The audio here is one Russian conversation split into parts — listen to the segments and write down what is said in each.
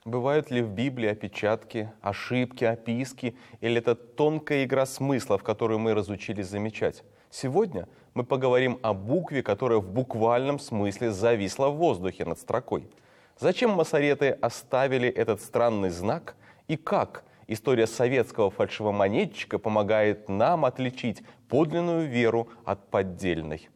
Бывают ли в Библии опечатки, ошибки, описки, или это тонкая игра смысла, в которую мы разучились замечать? Сегодня мы поговорим о букве, которая в буквальном смысле зависла в воздухе над строкой. Зачем масореты оставили этот странный знак и как история советского фальшивомонетчика помогает нам отличить подлинную веру от поддельной?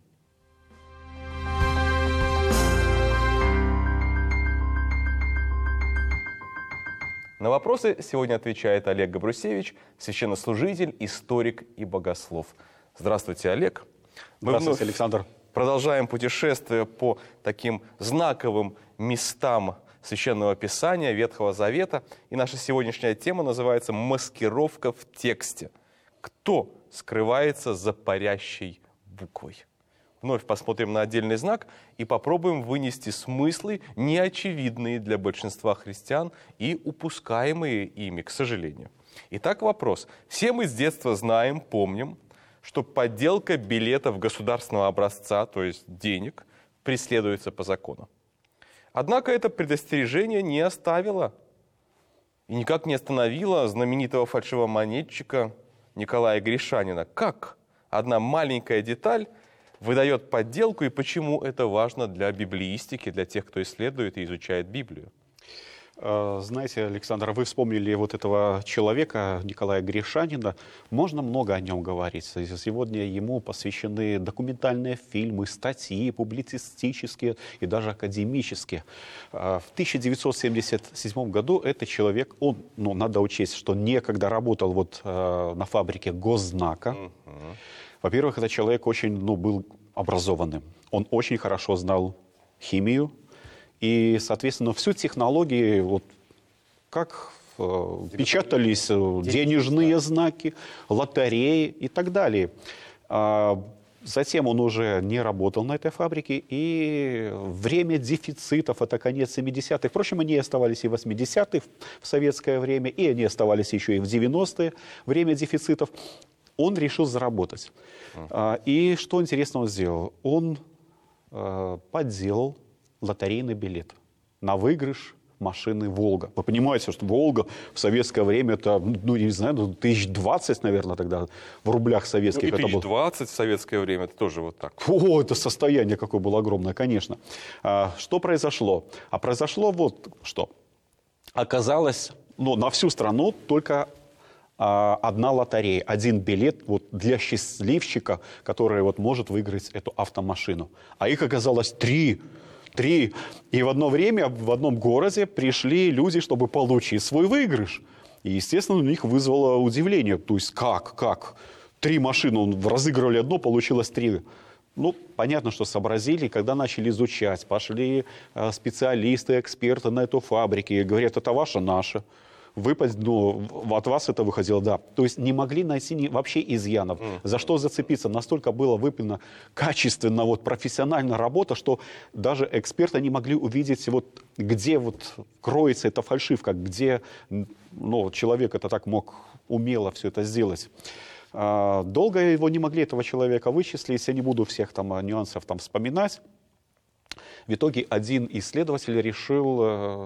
На вопросы сегодня отвечает Олег Габрусевич, священнослужитель, историк и богослов. Здравствуйте, Олег. Здравствуйте, Александр. Продолжаем путешествие по таким знаковым местам Священного Писания, Ветхого Завета. И наша сегодняшняя тема называется «Маскировка в тексте». Кто скрывается за парящей буквой? Вновь посмотрим на отдельный знак и попробуем вынести смыслы, неочевидные для большинства христиан и упускаемые ими, к сожалению. Итак, вопрос. Все мы с детства знаем, помним, что подделка билетов государственного образца, то есть денег, преследуется по закону. Однако это предостережение не оставило и никак не остановило знаменитого фальшивомонетчика Николая Гришанина. Как одна маленькая деталь выдает подделку и почему это важно для библеистики, для тех, кто исследует и изучает Библию? Знаете, Александр, вы вспомнили вот этого человека, Николая Гришанина. Можно много о нем говорить. Сегодня ему посвящены документальные фильмы, статьи, публицистические и даже академические. В 1977 году этот человек, надо учесть, что некогда работал на фабрике Госзнака. Во-первых, этот человек очень был образованным. Он очень хорошо знал химию. И, соответственно, всю технологию, как печатались денежные знаки, лотереи и так далее. Затем он уже не работал на этой фабрике, и время дефицитов, это конец 70-х, впрочем, они оставались и в 80-х в советское время, и они оставались еще и в 90-е, время дефицитов, он решил заработать. И что интересного сделал? Он подделал лотерейный билет на выигрыш машины «Волга». Вы понимаете, что «Волга» в советское время, это, не знаю, 1020, наверное, тогда в рублях советских. И 1020 в советское время, это тоже вот так. Это состояние какое было огромное, конечно. Что произошло? А произошло вот что. Оказалось, на всю страну только одна лотерея, один билет для счастливчика, который может выиграть эту автомашину. А их оказалось три. И в одно время в одном городе пришли люди, чтобы получить свой выигрыш. И, естественно, у них вызвало удивление. То есть как? 3 машины, разыгрывали одно, получилось 3. Понятно, что сообразили, когда начали изучать, пошли специалисты, эксперты на эту фабрику, и говорят, это ваше, наше. От вас это выходило, да. То есть не могли найти вообще изъянов. За что зацепиться? Настолько была выполнена качественно, профессиональная работа, что даже эксперты не могли увидеть, где кроется эта фальшивка, где человек это так мог умело все это сделать. Долго его не могли, этого человека, вычислить. Я не буду всех нюансов вспоминать. В итоге один исследователь решил